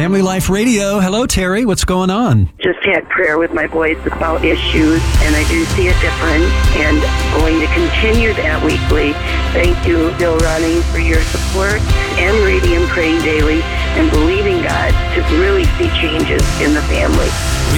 Family Life Radio. Hello, Terry. What's going on? Just had prayer with my boys about issues, and I do see a difference, and going to continue that weekly. Thank you, Bill Ronning, for your support and reading and praying daily and believing God to really see changes in the family. We